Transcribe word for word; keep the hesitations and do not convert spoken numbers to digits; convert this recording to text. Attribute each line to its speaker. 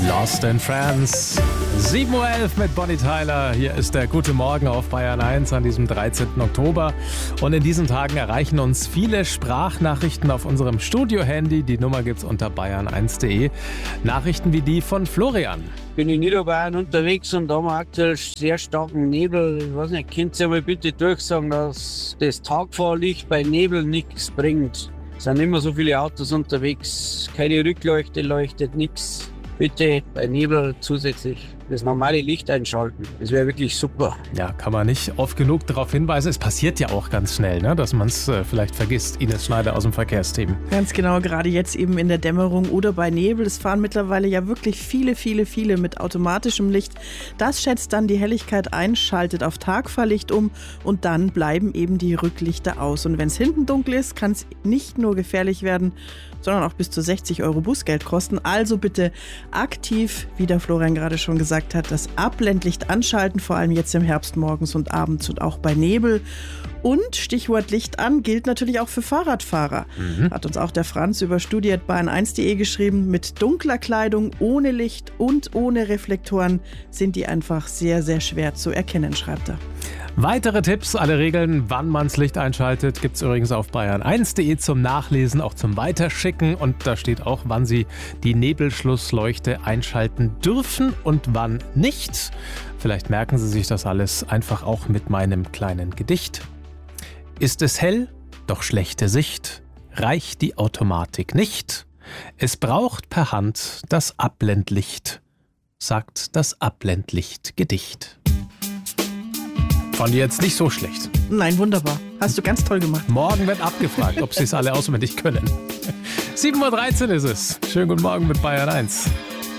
Speaker 1: Lost in France. sieben Uhr elf mit Bonnie Tyler. Hier ist der Gute Morgen auf Bayern eins an diesem dreizehnten Oktober. Und in diesen Tagen erreichen uns viele Sprachnachrichten auf unserem Studio-Handy. Die Nummer gibt's unter bayern eins punkt de. Nachrichten wie die von Florian.
Speaker 2: Bin in Niederbayern unterwegs und da haben wir aktuell sehr starken Nebel. Ich weiß nicht, könnt ihr mal bitte durchsagen, dass das Tagfahrlicht bei Nebel nichts bringt? Es sind immer so viele Autos unterwegs, keine Rückleuchte leuchtet, nichts. Bitte bei Nebel zusätzlich das normale Licht einschalten. Das wäre wirklich super.
Speaker 1: Ja, kann man nicht oft genug darauf hinweisen. Es passiert ja auch ganz schnell, ne, dass man es äh, vielleicht vergisst. Ines Schneider aus dem Verkehrsteam.
Speaker 3: Ganz genau, gerade jetzt eben in der Dämmerung oder bei Nebel. Es fahren mittlerweile ja wirklich viele, viele, viele mit automatischem Licht. Das schätzt dann die Helligkeit ein, schaltet auf Tagfahrlicht um und dann bleiben eben die Rücklichter aus. Und wenn es hinten dunkel ist, kann es nicht nur gefährlich werden, sondern auch bis zu sechzig Euro Bußgeld kosten. Also bitte aktiv, wie der Florian gerade schon gesagt hat, das Abblendlicht anschalten, vor allem jetzt im Herbst morgens und abends und auch bei Nebel. Und Stichwort Licht an gilt natürlich auch für Fahrradfahrer. Mhm. Hat uns auch der Franz über studie at bayern eins punkt de geschrieben. Mit dunkler Kleidung, ohne Licht und ohne Reflektoren sind die einfach sehr, sehr schwer zu erkennen, schreibt er.
Speaker 1: Weitere Tipps, alle Regeln, wann man das Licht einschaltet, gibt es übrigens auf bayern eins punkt de zum Nachlesen, auch zum Weiterschicken. Und da steht auch, wann Sie die Nebelschlussleuchte einschalten dürfen und wann nicht. Vielleicht merken Sie sich das alles einfach auch mit meinem kleinen Gedicht. Ist es hell, doch schlechte Sicht, reicht die Automatik nicht. Es braucht per Hand das Abblendlicht, sagt das Abblendlicht-Gedicht. Fand ich jetzt nicht so schlecht.
Speaker 3: Nein, wunderbar. Hast du ganz toll gemacht.
Speaker 1: Morgen wird abgefragt, ob sie es alle auswendig können. sieben Uhr dreizehn ist es. Schönen guten Morgen mit Bayern eins.